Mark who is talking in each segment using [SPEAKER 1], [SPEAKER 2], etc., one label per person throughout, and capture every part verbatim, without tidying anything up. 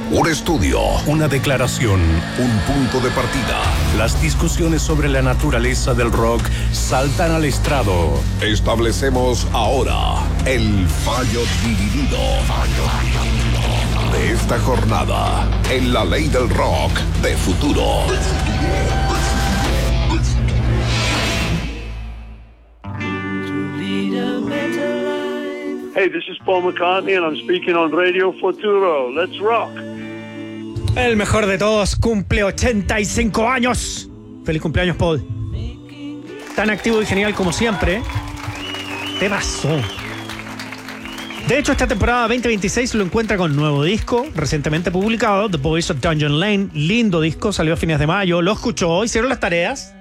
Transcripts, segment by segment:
[SPEAKER 1] Un estudio,
[SPEAKER 2] una declaración,
[SPEAKER 1] un punto de partida.
[SPEAKER 2] Las discusiones sobre la naturaleza del rock saltan al estrado.
[SPEAKER 1] Establecemos ahora el fallo dividido. Fallo dividido. De esta jornada, en la ley del rock de futuro.
[SPEAKER 3] Hey, this is Paul McCartney and I'm speaking on Radio Futuro. Let's rock.
[SPEAKER 4] El mejor de todos cumple ochenta y cinco años. Feliz cumpleaños, Paul. Tan activo y genial como siempre. ¿Qué pasó? De hecho, esta temporada veinte veintiséis lo encuentra con nuevo disco, recientemente publicado, The Boys of Dungeon Lane. Lindo disco, salió a fines de mayo. Lo escuchó, hicieron las tareas.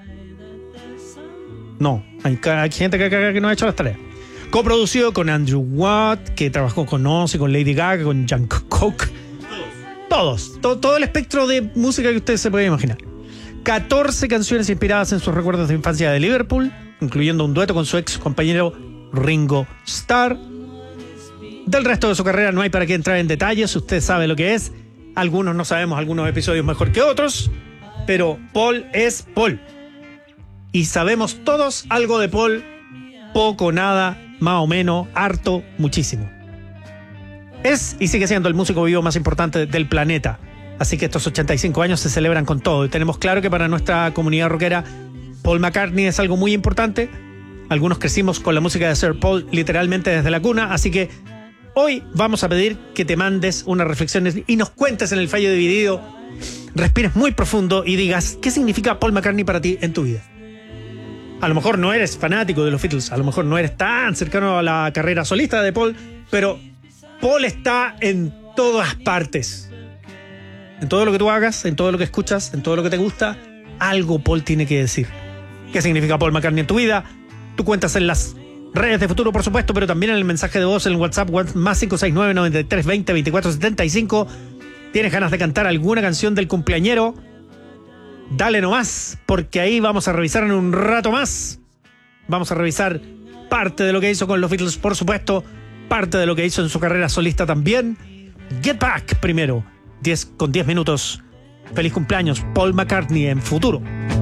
[SPEAKER 4] No, hay, hay gente que, que, que no ha hecho las tareas. Coproducido con Andrew Watt, que trabajó con Ozzy, con Lady Gaga, con Jungkook. Todos, todo, todo el espectro de música que ustedes se pueden imaginar. catorce canciones inspiradas en sus recuerdos de infancia de Liverpool, incluyendo un dueto con su ex compañero Ringo Starr. Del resto de su carrera no hay para qué entrar en detalles, usted sabe lo que es. Algunos no sabemos, algunos episodios mejor que otros, pero Paul es Paul. Y sabemos todos algo de Paul, poco, nada, más o menos, harto, muchísimo. Es y sigue siendo el músico vivo más importante del planeta. Así que estos ochenta y cinco años se celebran con todo. Y tenemos claro que para nuestra comunidad rockera, Paul McCartney es algo muy importante. Algunos crecimos con la música de Sir Paul literalmente desde la cuna. Así que hoy vamos a pedir que te mandes unas reflexiones y nos cuentes en el fallo dividido. Respires muy profundo y digas qué significa Paul McCartney para ti en tu vida. A lo mejor no eres fanático de los Beatles, a lo mejor no eres tan cercano a la carrera solista de Paul, pero Paul está en todas partes. En todo lo que tú hagas, en todo lo que escuchas, en todo lo que te gusta, algo Paul tiene que decir. ¿Qué significa Paul McCartney en tu vida? Tú cuentas en las redes de Futuro, por supuesto, pero también en el mensaje de voz en el WhatsApp más cinco seis nueve, noventa y tres, veinte, veinticuatro setenta y cinco. ¿Tienes ganas de cantar alguna canción del cumpleañero? Dale nomás, porque ahí vamos a revisar en un rato más. Vamos a revisar parte de lo que hizo con los Beatles, por supuesto, parte de lo que hizo en su carrera solista también. Get Back primero, diez con diez minutos. Feliz cumpleaños, Paul McCartney en Futuro.